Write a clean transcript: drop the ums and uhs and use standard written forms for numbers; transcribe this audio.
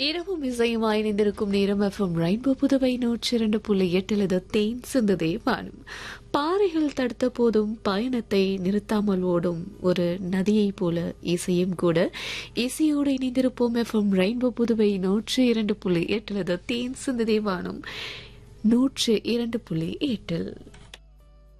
இரவும் இசையுமாய் இணைந்திருக்கும் நேரம் எஃப்எம் ரெயின்போ புதுவை 102.8 இது தேன் சிந்ததே வானம். பாறைகள் தடுத்த போதும் பயணத்தை நிறுத்தாமல் ஓடும் ஒரு நதியைப் போல இசையும் கூட. இசையோடு இணைந்திருப்போம் எஃப்எம் ரெயின்போ புதுவை 102.8 இது தேன் சிந்ததே வானம் 102.8.